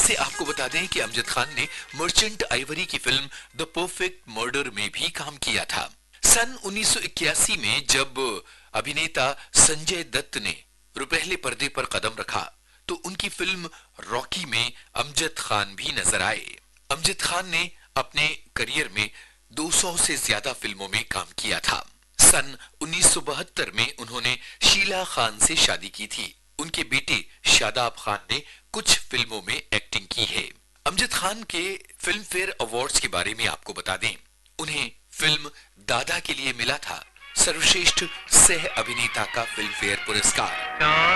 वैसे आपको बता दें कि अमजद खान ने मर्चेंट आइवरी की फिल्म द परफेक्ट मर्डर में भी काम किया था। सन 1981 में जब अभिनेता संजय दत्त ने रुपहले पर्दे पर कदम रखा तो उनकी फिल्म रॉकी में अमजद खान भी नजर आए। अमजद खान ने अपने करियर में 200 से ज्यादा फिल्मों में काम किया था। सन 1972 में उन्होंने शीला खान से शादी की थी। उनके बेटे शादाब खान ने कुछ फिल्मों में एक्टिंग की है। अमजद खान के फिल्म फेयर अवार्ड्स के बारे में आपको बता दें, उन्हें फिल्म दादा के लिए मिला था सर्वश्रेष्ठ सह अभिनेता का फिल्म फेयर पुरस्कार।